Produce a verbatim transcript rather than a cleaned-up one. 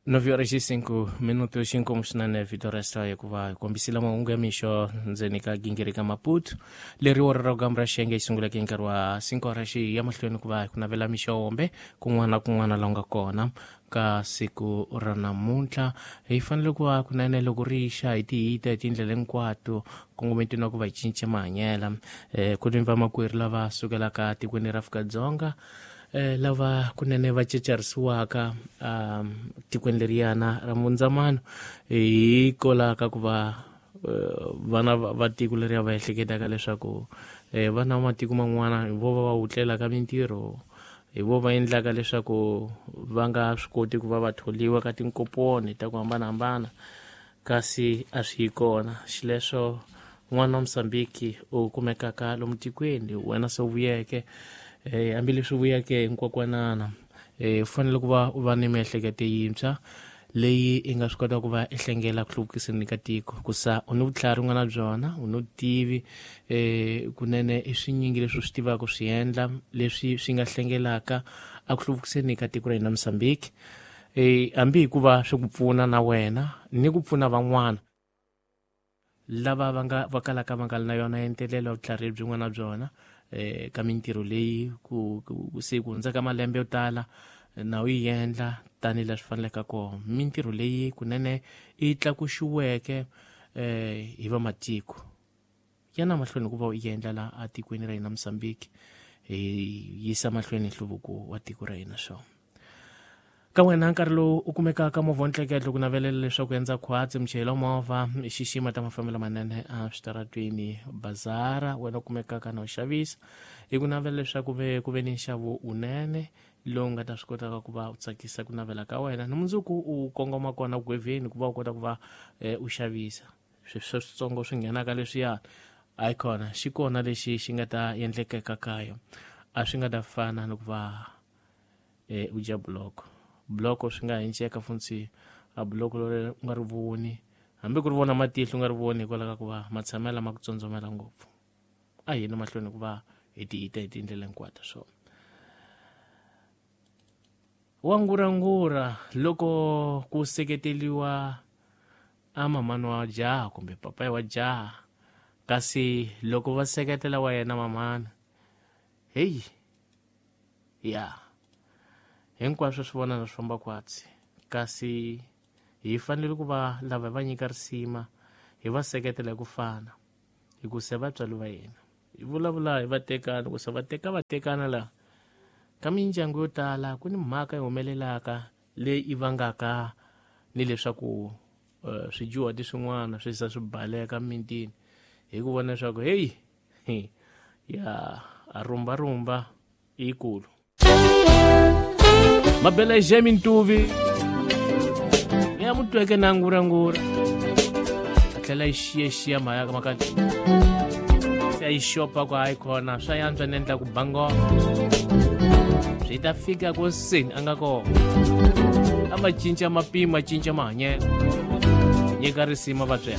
nove horas e cinco minutos xinkomushinane vito resta hikuva kombisile mahungu ya mixo ndzeni ka gingirika Maputo leri wo rira kugamba ra xiyenge yi sunguleke nkarhi wa cinco horas ya mahlweni ku va ku navela mixombe kun'wana na kun'wana la nga kona ka siku ra namuntlha hi fanele ku va kunene loko ri xa hi tihita hi tindlela hinkwato kongometeni wa ku va hi cinca mahanyela eh, ku ni vamakwerhu lava sukelaka tikweni ra Afrika-Dzonga Eh, lava kunene va cecarisiwaka um, tikweni leriyana ra mundzamano hi kolaka ku va uh, vana va tiko leriya va ehleketaka leswaku eh, vana va matiko man'wana hi vo va va wutlelaka mintirho hi vo va endlaka leswaku va nga swi koti ku va va tholiwa ka tinkoponi ta ku hambanahambana kasi a swi kona xileswo n'wana wa Msambiki u kumekaka lomu tikweni wena se vuyeke Eh, hambileswi vuyeke hinkwakwanana eh, u fanele ku va u va ni miehleketo yintshwa leyi i nga swi kota ku va ehlengela ku hluvukiseni ka tiko kusa u ni vutlhari n'wana byona u ni vutivi eh, kunene i swinyingi leswi u swi tivaka swi endla leswi swi nga hlengelaka a ku hluvukiseni ka tiko ra hina Msambiki eh, hambi hikuva swi ku pfuna na wena ni ku pfuna van'wana lava va nga va kalaka va nga na yona entelelo vutlhari byin'wana byona eh ka mintirho leyi ku ku se ku hundza ka malembe yo tala na u yendla tani leswi faneleka kona mintirho leyi kunene i tlakuxiweke eh hi va matiko yana mahlweni ku va u yendla la a tikweni ra hina Msambiki hi yisa mahlweni nhluvuko wa tiko ra hina so ka wena nkarhi lowu u kumekaka movha ntleketlo ku navelela leswaku endza khwatsi muchayela movha xixima ta mafambelo manene a switaratweni bazara wena u kumekaka na u xavisa hi ku navela leswaku ve ku ve ni nxavo unene lowu nga ta swi kotaka ku va u tsakisa ku navela ka wena ni mundzuku u kongoma kona gweveni ku va u kota ku va eh, u xavisa sweswo switsongo swi nghenaka leswiyani a yi kona xi kona lexi xi nga ta endlekeka kayo a swi nga ta fana ni ku va eh, u dya buloko bloko swi nga hincheka funtsi a bloko lore nga ri voni hambi ku ri vona matihlo nga ri voni hikwalaho ka ku va matshamela ma ku tsotsomela ngopfu a hina mahlweni ku va hi tihita hi tindlela hinkwato so wangurangura loko ku seketeliwa a mamani wa jaha kumbe papayi wa jaha kasi loko va seketela wa yena mamani hey ya yeah. Hinkwaswo swi vona na swi famba kwatsi kasi hi fanele ku va lava va nyika risima hi va seketela ku fana hi ku se va tswali va yena hi vulavula hi vatekani ku se va teka vatekana la ka mindyangu yo tala ku ni mhaka yi humelelaka leyi i vangaka ni leswaku uh, swijuhati swin'wana swi sa swi baleka mintini hi ku vona leswaku hey ya a rumba rumba ikulu mabela jemi ntuvi ya mutweke na ngurangura atlela ixiyexiya mhaka makati se a yi xopa ku hayi khona swa yantswa nendla ku bango swi ta fika ku sini a nga kona a va cinca mapimo a cinca mahanyelo nyika risima vatswela